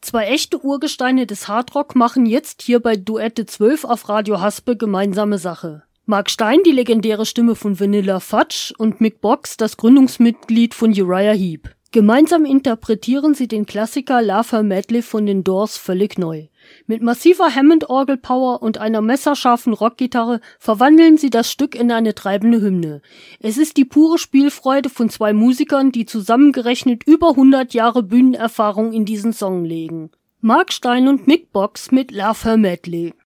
Zwei echte Urgesteine des Hardrock machen jetzt hier bei Duette 12 auf Radio Haspe gemeinsame Sache. Mark Stein, die legendäre Stimme von Vanilla Fudge, und Mick Box, das Gründungsmitglied von Uriah Heep. Gemeinsam interpretieren sie den Klassiker Love Her Madly von den Doors völlig neu. Mit massiver Hammond-Orgel-Power und einer messerscharfen Rockgitarre verwandeln sie das Stück in eine treibende Hymne. Es ist die pure Spielfreude von zwei Musikern, die zusammengerechnet über 100 Jahre Bühnenerfahrung in diesen Song legen. Mark Stein und Mick Box mit Love Her Madly.